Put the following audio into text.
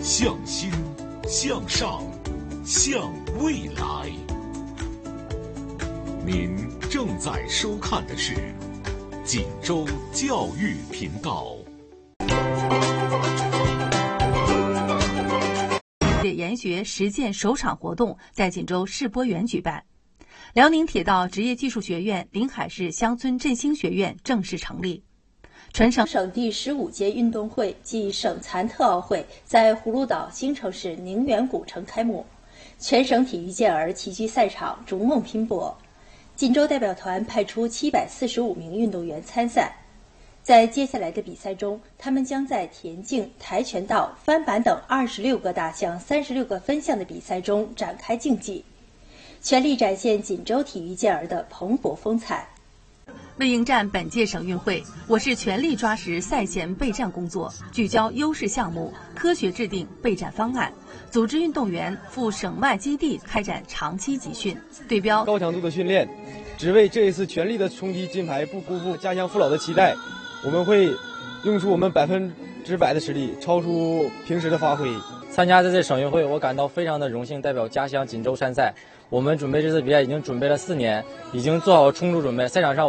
向心，向上，向未来。您正在收看的是锦州教育频道。 研学实践首场活动在锦州世博园举办，辽宁铁道职业技术学院临海市乡村振兴学院正式成立。全省第15届运动会暨省残特奥会在葫芦岛新城市宁远古城开幕，全省体育健儿齐聚赛场，逐梦拼搏。锦州代表团派出745名运动员参赛，在接下来的比赛中，他们将在田径、跆拳道、翻板等26个大项、36个分项的比赛中展开竞技，全力展现锦州体育健儿的蓬勃风采。 为应战本届省运会，我市全力抓实赛前备战工作，聚焦优势项目，科学制定备战方案，组织运动员赴省外基地开展长期集训，对标高强度的训练，只为这一次全力的冲击金牌，不辜负家乡父老的期待。我们会用出我们100%的实力，超出平时的发挥。 参加这次省运会，我感到非常的荣幸，代表家乡锦州参赛。我们准备这次比赛已经准备了4年，已经做好充足准备。赛场上